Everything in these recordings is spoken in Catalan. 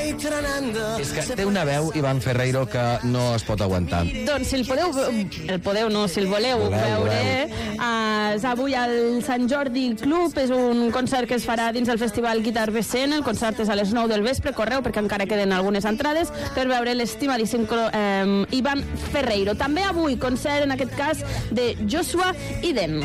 És que té una veu, Iván Ferreiro, que no es pot aguantar. Doncs si si el voleu veure, és avui al Sant Jordi Club, és un concert que es farà dins del Festival Guitar BCN, el concert és a les 9 del vespre, correu perquè encara queden algunes entrades per veure l'estimadíssim Iván Ferreiro. També avui concert, en aquest cas, de Joshua Iden.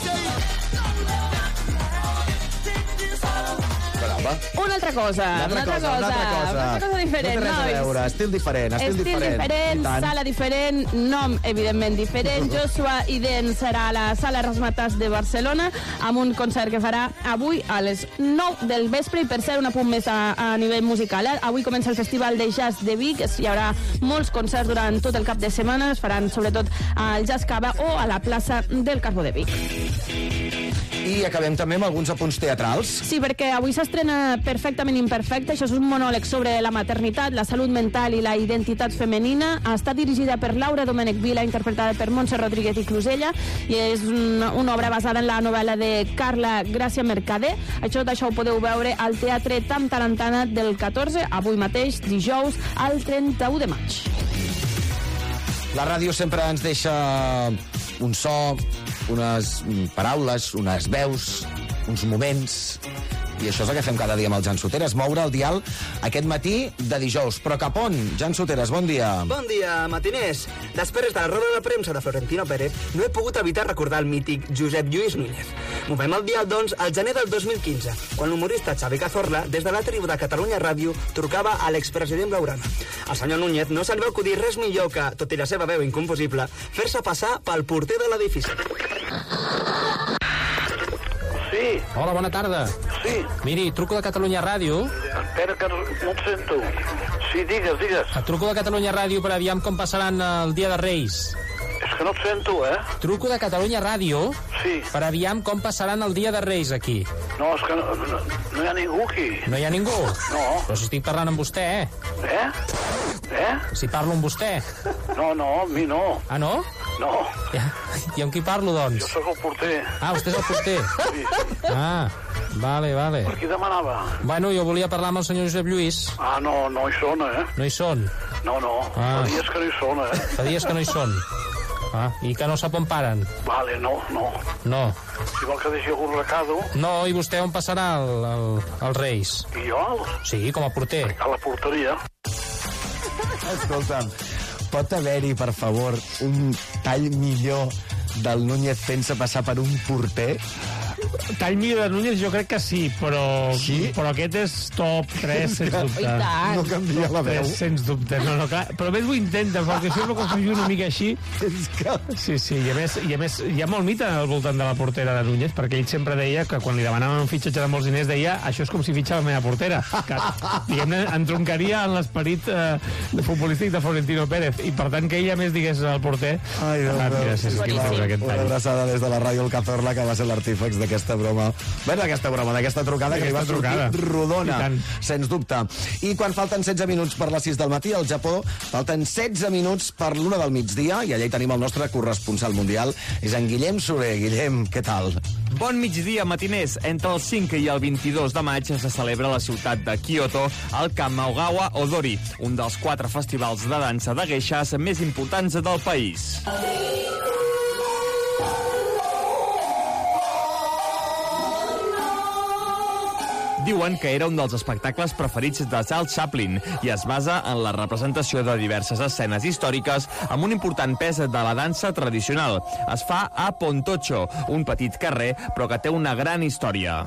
Una altra cosa diferent. No té res a veure, estil diferent, sala diferent, nom evidentment diferent. Joshua Iden serà a la Sala Rasmatas de Barcelona amb un concert que farà avui a les 9 del vespre, i per ser un apunt més a nivell musical, avui comença el Festival de Jazz de Vic, hi haurà molts concerts durant tot el cap de setmana, es faran sobretot al Jazz Cava o a la plaça del Carbó de Vic. I acabem també amb alguns apunts teatrals. Sí, perquè avui s'estrena Perfectament Imperfecta. Això és un monòleg sobre la maternitat, la salut mental i la identitat femenina. Està dirigida per Laura Domènech Vila, interpretada per Montse Rodríguez i Clusella, i és una obra basada en la novel·la de Carla Gràcia Mercader. Tot això ho podeu veure al Teatre Tam Tarantana del 14, avui mateix, dijous, al 31 de maig. La ràdio sempre ens deixa un so, unes paraules, unes veus, uns moments, i això és el que fem cada dia amb el Jan Soteres, moure el dial aquest matí de dijous. Però cap on? Jan Soteres, bon dia. Bon dia, matiners. Després de la roda de premsa de Florentino Pérez, no he pogut evitar recordar el mític Josep Lluís Núñez. Movem el dial, doncs, al gener del 2015, quan l'humorista Xavi Cazorla, des de la tribu de Catalunya Ràdio, trucava a l'expresident Blaugrana. Al senyor Núñez no se li va acudir res millor que, tot i la seva veu inconfusible, fer-se passar pel porter de l'edifici. Sí. Hola, bona tarda. Sí. Miri, truco de Catalunya Ràdio. Espera, que no et sento. Sí, digues. Truco de Catalunya Ràdio per aviam com passaran el dia de Reis. És que no et sento, Truco de Catalunya Ràdio Sí. per aviam com passaran el dia de Reis aquí. No, és que no hi ha ningú aquí. No hi ha ningú? No. Però si estic parlant amb vostè, Si parlo amb vostè. No, amb mi no. Ah, no? No. I amb qui parlo, doncs? Jo sóc el porter. Ah, vostè és el porter. Sí. Ah, vale. Per qui demanava? Bueno, jo volia parlar amb el senyor Josep Lluís. Ah, no hi són, No hi són? No. Ah. Fa dies que no hi són, Fa dies que no hi són. Ah, i que no sap on paren? Vale, no. No. Si vol que deixi algun recado... No, i vostè on passarà els Reis? I jo? Sí, com a porter. A la porteria. Escolta'm, pot haver-hi, per favor, un tall millor del Núñez fent-se passar per un porter? Tall millor de Núñez jo crec que sí, però aquest és top 3, sens dubte. No canvia la veu. Sens dubte, no, clar. Però a més ho intenta, perquè sempre quan faig una mica així... Sí, i a més hi ha molt mite al voltant de la portera de Núñez, perquè ell sempre deia que quan li demanaven un fitxatge de molts diners deia això és com si fitxava la meva portera, que diguem-ne entroncaria en l'esperit futbolístic de Florentino Pérez, i per tant que ell a més digués al porter... Ai, Déu meu. Una abraçada des de la ràdio El Cazorla, que va ser l'artífex d'aquesta broma. Bé, d'aquesta trucada, que li va sortir rodona, sens dubte. I quan falten 16 minuts per les 6 del matí, al Japó falten 16 minuts per l'1 del migdia, i allà hi tenim el nostre corresponsal mundial, és en Guillem Soler. Guillem, què tal? Bon migdia, matiners. Entre el 5 i el 22 de maig se celebra a la ciutat de Kyoto el Kamigawa Odori, un dels 4 festivals de dansa de geishas més importants del país. Diuen que era un dels espectacles preferits de Charles Chaplin i es basa en la representació de diverses escenes històriques amb un important pes de la dansa tradicional. Es fa a Pontocho, un petit carrer, però que té una gran història.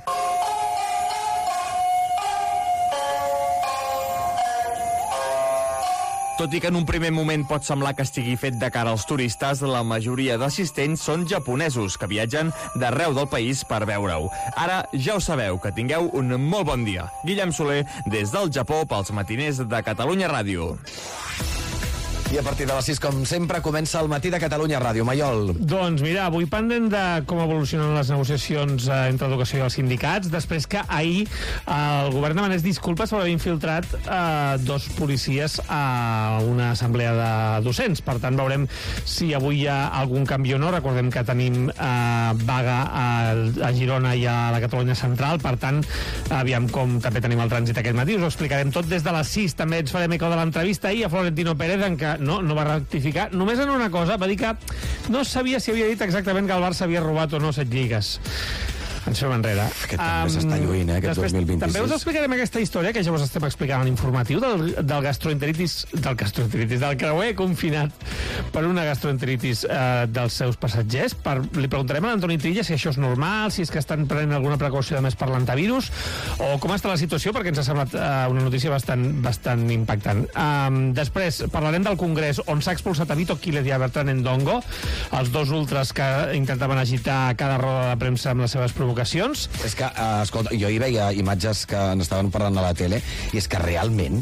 Tot i que en un primer moment pot semblar que estigui fet de cara als turistes, la majoria d'assistents són japonesos que viatgen d'arreu del país per veure-ho. Ara ja ho sabeu, que tingueu un molt bon dia. Guillem Soler, des del Japó, pels matiners de Catalunya Ràdio. I a partir de les 6, com sempre, comença el Matí de Catalunya Ràdio. Maiol. Doncs mira, avui pendent de com evolucionen les negociacions entre l'educació i els sindicats, després que ahir el govern demanés disculpes per haver infiltrat 2 policies a una assemblea de docents. Per tant, veurem si avui hi ha algun canvi o no. Recordem que tenim vaga a Girona i a la Catalunya Central. Per tant, aviam com també tenim el trànsit aquest matí. Us ho explicarem tot des de les 6. També ens farem eco de l'entrevista ahir a Florentino Pérez, en què no va rectificar. Només en una cosa, va dir que no sabia si havia dit exactament que el Barça havia robat o no 7 lligues. Ens fem enrere. Aquest també s'està lluint, aquest 2026. També us explicarem aquesta història, que ja us estem explicant a l'informatiu, del gastroenteritis, del creuer confinat per una gastroenteritis dels seus passatgers. Li preguntarem a l'Antoni Trilla si això és normal, si és que estan prenent alguna precaució de més per l'antivirus, o com està la situació, perquè ens ha semblat una notícia bastant impactant. Després parlarem del Congrés, on s'ha expulsat a Vito Quílez i a Bertrand Endongo, els 2 ultras que intentaven agitar cada roda de premsa amb les seves provocacions. És que, escolta, jo hi veia imatges que n'estaven parlant a la tele i és que realment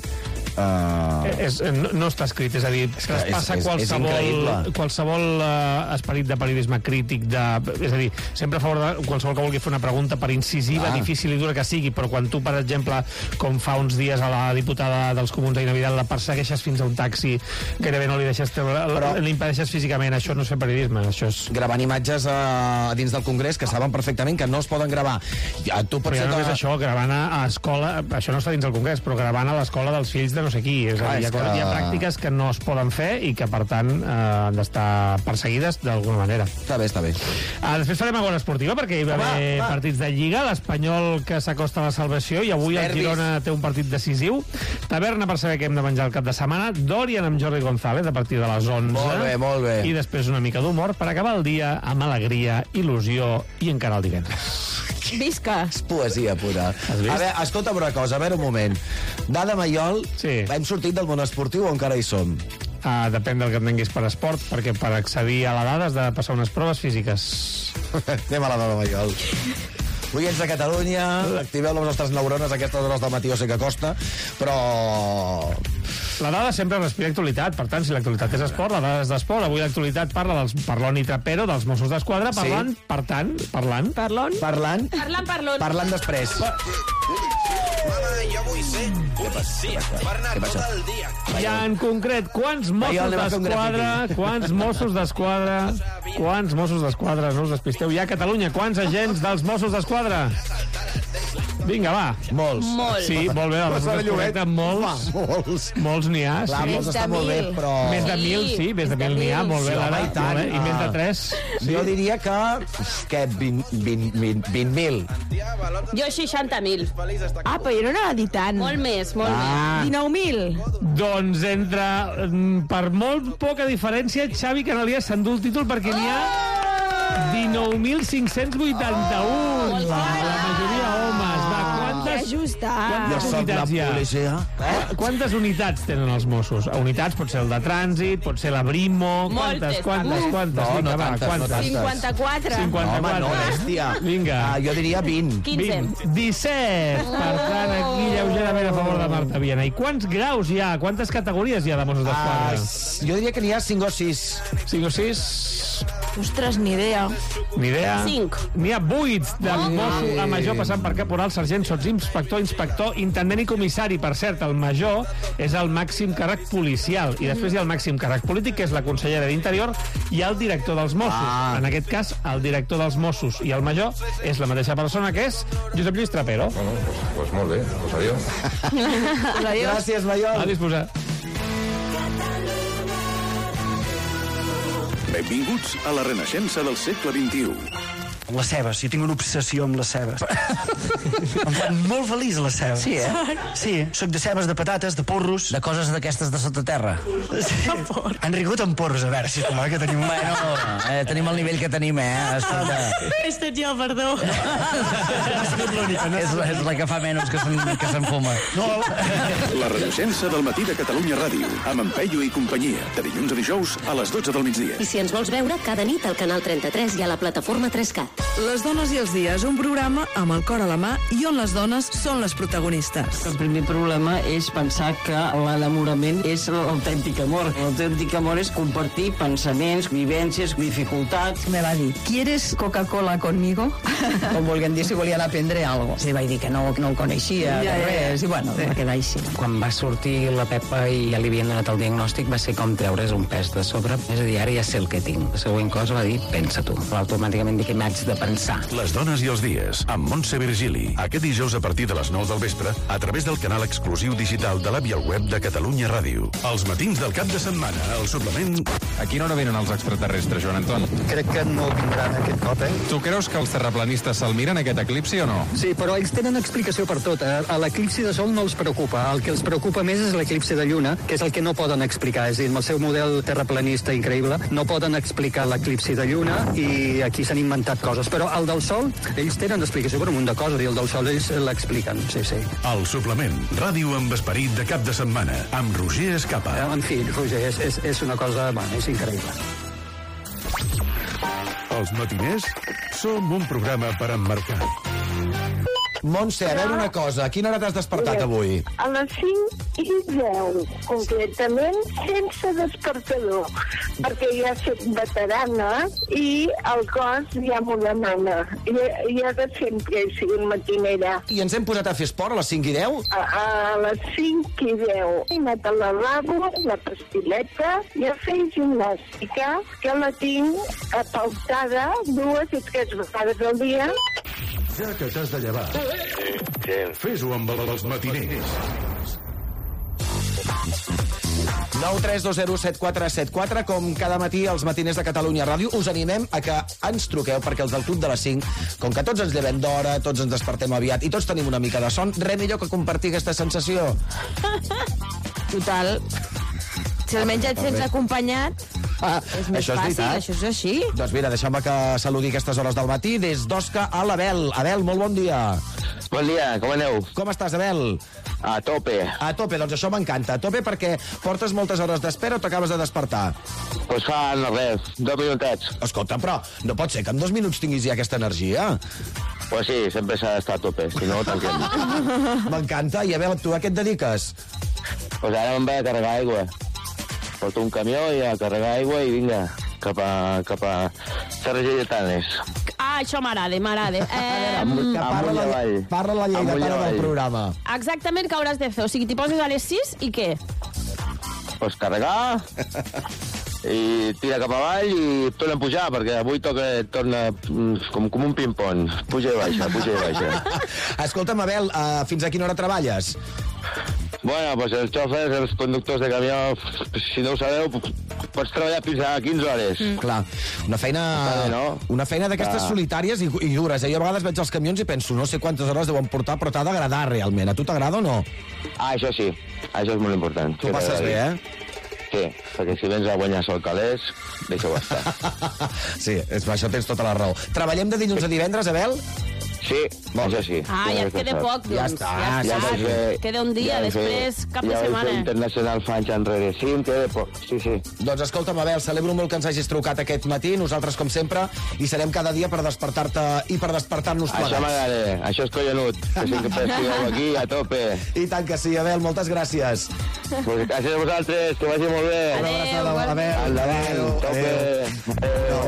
no està escrit, és a dir, traspassa qualsevol esperit de periodisme crític, és a dir, sempre a favor de qualsevol que vulgui fer una pregunta, per incisiva, difícil i dura que sigui, però quan tu, per exemple, com fa uns dies a la diputada dels Comuns, Aina Vidal, la persegueixes fins a un taxi, gairebé no li deixes l'impedeixes físicament, això no és fer periodisme, això és... Gravant imatges dins del Congrés que saben perfectament que no es poden gravar. Tu pots però ja no és això, gravant a escola, això no està dins del Congrés, però gravant a l'escola dels fills de no sé qui. És a dir, hi ha pràctiques que no es poden fer i que, per tant, han d'estar perseguides d'alguna manera. Està bé. Després farem agora esportiva, perquè hi va haver partits de Lliga, l'Espanyol que s'acosta a la salvació, i avui el Girona té un partit decisiu. Taverna per saber què hem de menjar el cap de setmana. Dorian amb Jordi González a partir de les 11. Molt bé. I després una mica d'humor per acabar el dia amb alegria, il·lusió i encara el divendres. Visca! És poesia pura. A veure, escolta'm una cosa, a veure un moment. Dada Maiol, hem sortit del món esportiu o encara hi som? Depèn del que entenguis per esport, perquè per accedir a la dada has de passar unes proves físiques. Anem a la dada Maiol. Oients de Catalunya, activeu les nostres neurones a aquestes hores del matí, o sé que costa, però... La dada sempre respira actualitat, per tant, si l'actualitat és esport, la dada és d'esport. Avui l'actualitat parla dels Parlon i Trapero, dels Mossos d'Esquadra, parlant després. Jo vull ser policia per anar tot el dia. I en concret, quants Mossos d'Esquadra, no us despisteu, hi ha a Catalunya? Quants agents dels Mossos d'Esquadra? Vinga, va. Molts. Sí, molt bé, molts n'hi ha. Clar, molts està molt bé, però... Més de 1.000, sí, més de 1.000 n'hi ha, molt bé, Lara. I més de 3. Jo diria que 20.000. Jo 60.000. Però jo no anava a dir tant. Molt més. 19.000. Doncs per molt poca diferència, Xavi Canalias s'endú el títol perquè n'hi ha 19.581. La majoria homes. Quantes unitats hi ha? Quantes unitats tenen els Mossos? Unitats pot ser el de trànsit, pot ser la Brimo... Quantes? No tantes. 54. Home, no, bèstia. Vinga. Jo diria 20. 15. 17. Per tant, aquí lleugerament a favor de Marta Viena. I quants graus hi ha? Quantes categories hi ha de Mossos d'Esquadra? Jo diria que n'hi ha 5 o 6. 5 o 6? Ostres, ni idea. 5. N'hi ha 8 de mosso a major, passant per caporal, sergent, sotsinspector, inspector, intendent i comissari. Per cert, el major és el màxim càrrec policial. I després hi ha el màxim càrrec polític, que és la consellera d'Interior, i el director dels Mossos. En aquest cas, el director dels Mossos i el major és la mateixa persona, que és Josep Lluís Trapero. Bueno, pues molt bé. Pues adiós. Gràcies, Maiol. A disposar. Benvinguts a la renaixença del segle XXI. Les cebes, jo tinc una obsessió amb les cebes. Em fan molt feliç les cebes. Sí, Sí, soc de cebes, de patates, de porros. De coses d'aquestes de sota terra. Sí. Han rigut amb porros, a veure, sisplau, que tenim... Bueno, tenim el nivell que tenim, Este tio, perdó. És la que fa menys que s'enfuma. La renaixença del matí de Catalunya Ràdio, amb en Peyu i companyia, de dilluns a dijous a les 12 del migdia. I si ens vols veure, cada nit al canal 33 i a la plataforma 3CAT. Les dones i els dies, un programa amb el cor a la mà i on les dones són les protagonistes. El primer problema és pensar que l'enamorament és l'autèntic amor. L'autèntic amor és compartir pensaments, vivències, dificultats. Me va dir, ¿quieres Coca-Cola conmigo? Com volguem dir, si volien aprendre alguna cosa. Sí, vaig dir que no el coneixia, res, i bueno, va quedar així. Quan va sortir la Pepa i ja li havien donat el diagnòstic, va ser com treure's un pes de sobre. És a dir, ara ja sé el que tinc. La següent cosa va dir, pensa tu. Automàticament dic que m'haig de pensar. Les dones i els dies, amb Montse Virgili. Aquest dijous a partir de les 9 del vespre, a través del canal exclusiu digital de l'app i el web de Catalunya Ràdio. Els matins del cap de setmana, el suplement... A quina hora venen els extraterrestres, Joan Anton? Crec que no vindran aquest cop, Tu creus que els terraplanistes se'l miren aquest eclipsi o no? Sí, però ells tenen explicació per tot. A l'eclipsi de sol no els preocupa. El que els preocupa més és l'eclipsi de lluna, que és el que no poden explicar. És a dir, amb el seu model terraplanista increïble, no poden explicar l'eclipsi de lluna i aquí s'han inventat coses. Però el del sol, ells tenen explicació per un munt de coses i el del sol ells l'expliquen, sí. El suplement, ràdio amb esperit de cap de setmana, amb Roger Escapa. En fi, Roger, és una cosa... Bueno, és increïble. Els matiners som un programa per emmarcar. Montse, a veure una cosa, a quina hora t'has despertat avui? A les 5:10, concretament, sense despertador, perquè ja soc veterana i el cos ja m'ho demana. Ja de sempre he sigut matinera. I ens hem posat a fer esport a les 5:10? A les 5:10. He anat al lavabo, la pastileta, i a fer gimnàstica, que la tinc apautada 2 i 3 vegades al dia. Ja que t'has de llevar, fes-ho amb els matiners. 932074774, com cada matí als matiners de Catalunya Ràdio, us animem a que ens truqueu, perquè els del Club de les 5, com que tots ens llevem d'hora, tots ens despertem aviat i tots tenim una mica de son, res millor que compartir aquesta sensació. Total. Si almenys et sents acompanyat, és més fàcil, això és així. Doncs mira, deixeu-me que saludi aquestes hores del matí des d'Osca a l'Abel. Abel, molt bon dia. Bon dia, com aneu? Com estàs, Abel? A tope. A tope, doncs això m'encanta. A tope perquè portes moltes hores d'espera o t'acabes de despertar? Pues fa res, 2 minutets. Escolta, però no pot ser que en 2 minuts tinguis ja aquesta energia. Pues sí, sempre s'ha d'estar a tope, si no tanquem. M'encanta. I Abel, tu a què et dediques? Pues ara me'n vaig a carregar aigua. Porto un camió i a carregar aigua i vinga, cap a Serres Lleidatanes. Això m'agrada. Parla la lleidatana del programa. Exactament què hauràs de fer? O sigui, t'hi poses a les 6 i què? Pues carregar i tira cap avall i torna a pujar, perquè avui torna com un ping-pong. Puja i baixa. Escolta'm, Abel, fins a quina hora treballes? Bueno, pues els xòfers, els conductors de camió, si no ho sabeu, pots treballar fins a 15 hores. Clar, una feina d'aquestes solitàries i dures. Jo a vegades veig els camions i penso, no sé quantes hores deuen portar, però t'ha d'agradar realment. A tu t'agrada o no? Això sí, això és molt important. Tu passes bé, Sí, perquè si vens a guanyar sol calés, deixa-ho estar. Sí, això tens tota la raó. Treballem de dilluns a divendres, Abel? Sí, això sí. Ja et queda poc, doncs. Ja està. Queda un dia, després cap de setmana. Ja vaig fer internacional fa anys enrere. Sí, em queda poc, sí. Doncs escolta'm, Abel, celebro molt que ens hagis trucat aquest matí. Nosaltres, com sempre, hi serem cada dia per despertar-te i per despertar-nos plegats. Això m'agrada, això és collonut. Que sempre estigueu aquí a tope. I tant que sí, Abel, moltes gràcies. Pues gràcies a vosaltres, que vagi molt bé. Una abraçada, Abel. Adéu.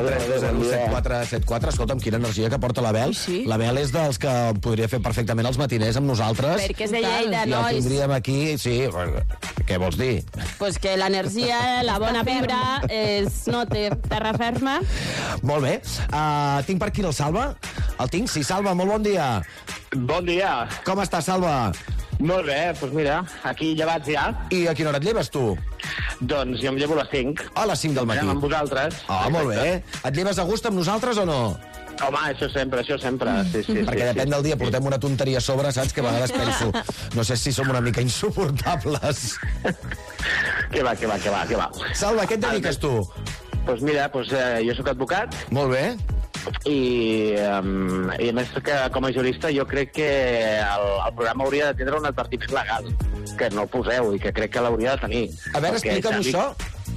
932074774. Escolta'm, quina energia que porta l'Abel. L'Abel és dels que podria fer perfectament els matiners amb nosaltres. Perquè és de Lleida, nois. Ja tindríem aquí, sí, què vols dir? Pues que l'energia, la bona vibra, es nota terra ferma. Molt bé. Tinc per aquí el Salva? El tinc? Sí, Salva, molt bon dia. Bon dia. Com estàs, Salva? Molt bé, doncs mira, aquí llevats ja. I a quina hora et lleves, tu? Doncs jo em llevo a les 5. A les 5 del matí. Amb vosaltres. Molt bé. Et lleves a gust amb nosaltres o no? Home, això sempre. Sí. Perquè depèn del dia, portem una tonteria a sobre, saps? Que a vegades penso, no sé si som una mica insuportables. Que va. Salva, què et dediques tu? Doncs mira, jo sóc advocat. Molt bé. I a més que com a jurista jo crec que el programa hauria de tindre un advertiment legal, que no el poseu i que crec que l'hauria de tenir. A veure, explica'm això.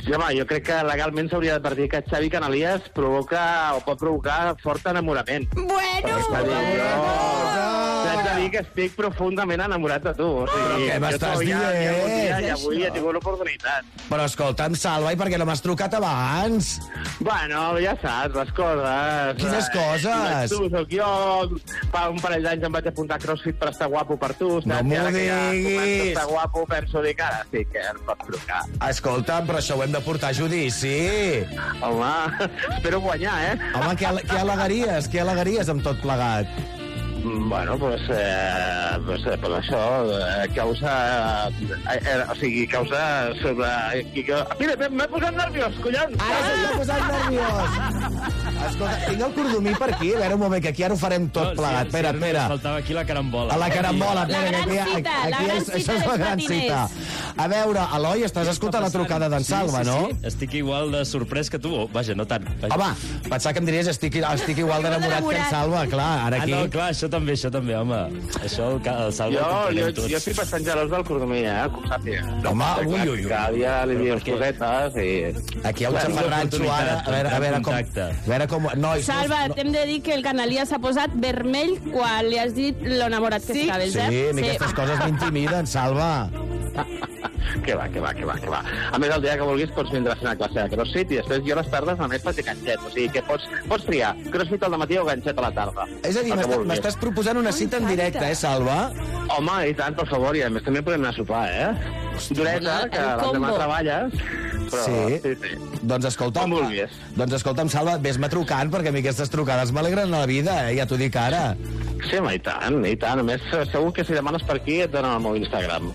home, jo crec que legalment s'hauria d'advertir que Xavi Canalias pot provocar fort enamorament. Bueno! T'haig de dir que estic profundament enamorat de tu. O sigui, què m'estàs dient? I avui he tingut l'oportunitat. Però escolta'm, Salva, i per què no m'has trucat abans? Bueno, ja saps, les coses. Quines coses? Tu, soc jo. Fa un parell d'anys em vaig apuntar a CrossFit per estar guapo per tu. No m'ho diguis. Ja estar guapo, penso dir que ara sí que em pots trucar. Escolta'm, però això ho hem de portar a judici. Home, espero guanyar, eh? Home, què al·legaries? Què al·legaries amb tot plegat? Bueno, pues això, causa... o sigui, causa sobre... Mira, m'he posat nerviós, collons! Ara s'ha posat nerviós! Escolta, tinc el cordomí per aquí. A veure, un moment, que aquí ara ho farem tot plegat. Espera. Faltava aquí la carambola. A la carambola, espera. La gran cita és la gran cita. A veure, Eloi, estàs escoltant la trucada d'en Salva, no? Sí, estic igual de sorprès que tu. Vaja, no tant. Home, pensava que em diries estic igual d'enamorat que en Salva, clar, ara aquí... Ah, no, clar, això també, home. Això el Salva... Jo estic bastant gelós del cordomí, que ho sàpiga. Home, ui. Cada dia li dius cosetes i... Aquí hi ha un xafarranxo ara, a veure com... Salva, t'hem de dir que el Canalias s'ha posat vermell quan li has dit lo enamorat que estaves, eh? Sí, a mi aquestes coses m'intimiden, Salva. Que va. A més, el dia que vulguis pots vindre a fer una classe de CrossFit i després jo a les tardes només faig ganxet. O sigui que pots triar CrossFit al matí o ganxet a la tarda. És a dir, m'estàs proposant una cita en directe, Salva? Home, i tant, per favor, i a més també podem anar a sopar, Dureta, que l'endemà treballes. Però, sí. Doncs escolta'm, Salva, vés-me trucant, perquè a mi aquestes trucades m'alegren la vida, ja t'ho dic ara. Sí, home, i tant. A més, segur que si demanes per aquí et donen el meu Instagram.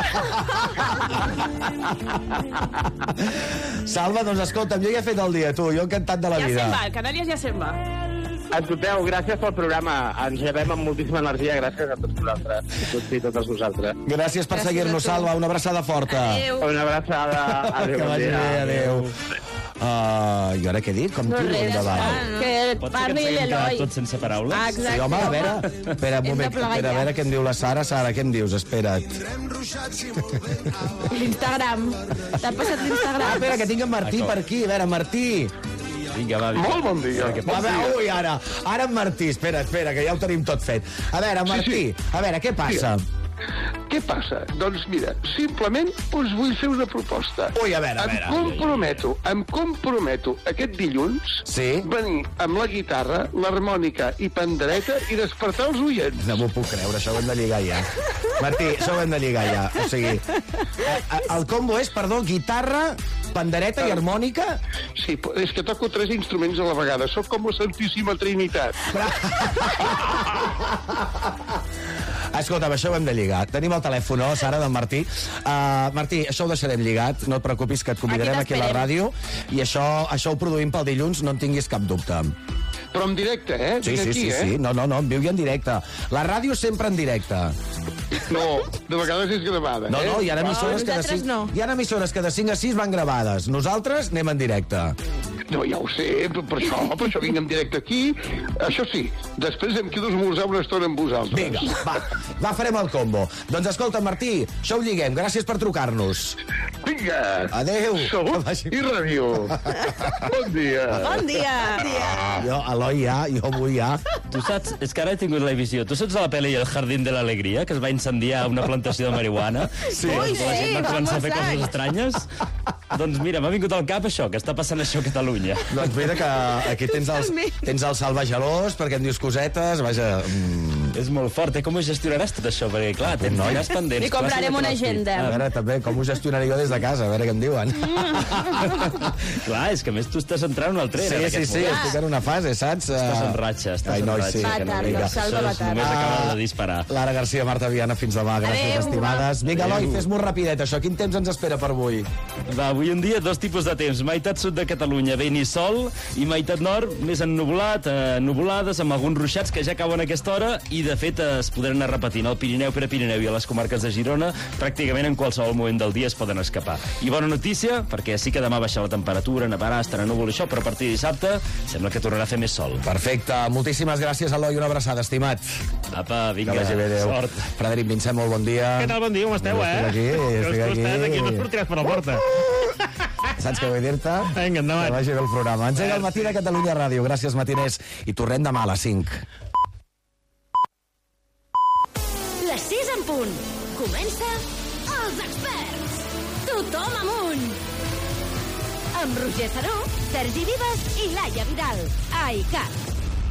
Salva, doncs escolta'm, jo ja he fet el dia, tu, jo encantat de la vida. Ja se'n va, el Canalias ja se'n va. Escolteu, gràcies pel programa. Ens llevem amb moltíssima energia. Gràcies a tots vosaltres. I totes vosaltres. Gràcies per seguir-nos, Salva. Una abraçada forta. Adéu. Una abraçada. Adéu. Que vagi bé, adéu. I ara què dic? Com tiro endavant? Que parli l'Eloi. Tot sense paraules? Exacte. Sí, home, a veure, espera un moment, a veure què em diu la Sara. Sara, què em dius? Espera't. L'Instagram. T'ha passat l'Instagram? Espera, que tinc en Martí per aquí. A veure, Martí. Vinga, va. Molt bon dia. Ui, ara en Martí. Espera, que ja ho tenim tot fet. A veure, Martí, a veure, què passa? Què passa? Doncs mira, simplement us vull fer una proposta. Ui, a veure. Em comprometo aquest dilluns venir amb la guitarra, l'harmònica i pandereta i despertar els oients. No m'ho puc creure, això ho hem de lligar ja. Martí, això ho hem de lligar ja. O sigui, el combo és, perdó, guitarra, pandereta i harmònica? Sí, és que toco 3 instruments a la vegada. Soc com la Santíssima Trinitat. Escolta'm, això ho hem de lligar. Tenim el telèfon, Sara, d'en Martí. Martí, això ho deixarem lligat. No et preocupis, que et convidarem aquí a la ràdio. I això ho produïm pel dilluns, no en tinguis cap dubte. Però en directe, Sí. No, en viu i en directe. La ràdio sempre en directe. No, de vegades és gravada. No, hi ha emissores que de 5 a 6 van gravades. Nosaltres anem en directe. No, ja ho sé, per això vinc en directe aquí. Això sí, després em quedo a esmorzar una estona amb vosaltres. Vinga, va, farem el combo. Doncs escolta, Martí, això ho lliguem. Gràcies per trucar-nos. Vinga. Adéu. Salut i ràdio. Bon dia. Bon dia. Jo, Eloi, jo vull ja. Tu saps, és que ara he tingut la visió. Tu saps a la pel·li El jardín de l'alegria, que es va incendiar una plantació de marihuana? Sí. La gent va començar a fer coses estranyes? Doncs mira, m'ha vingut al cap això, que està passant això a Catalunya. Doncs mira que aquí tens el Salva gelós, perquè em dius cosetes, vaja... És molt fort, com ho gestionaràs tot això? Perquè, clar, tens pendents. Li comprarem una agenda. A veure, també, com ho gestionaré jo des de casa, a veure què em diuen. Clar, és que a més tu estàs entrant en el tren. Sí, estic en una fase, saps? Estàs en ratxa, Salva la tarda. Només acaba de disparar. Lara Garcia, Marta Viana, fins demà. Gràcies, estimades. Vinga, Eloi, fes-m'ho rapidet, això. Quin temps ens espera per avui? Va, avui en dia 2 tipus de temps. Meitat sud de Catalunya, vent i sol, i meitat nord, més ennuvolat, nuvolades, amb alguns ruixats que ja cauen a aquesta hora, i de fet es podran anar repetint al Pirineu, Prepirineu i a les comarques de Girona. Pràcticament en qualsevol moment del dia es poden escapar. I bona notícia, perquè sí que demà baixa la temperatura, nevarà, estarà núvol això, però a partir de dissabte sembla que tornarà a fer més sol. Perfecte. Moltíssimes gràcies, Eloi. Una abraçada, estimat. Apa, vinga. Que vagi bé, adéu. Sort. Frederic Vincent, molt bon dia. Què tal, bon dia, com esteu, Estic aquí. Aquí no sortiràs per la porta. Saps què vull dir-te? Vinga, endavant. Que vagi bé el programa. Engega el matí de Catalunya Ràdio. Gràcies, matiners. I tornem demà a les 5. Les 6 en punt. Comença Els Experts. Tothom amunt. Amb Roger Saró, Sergi Vives i Laia Vidal. A ICAT.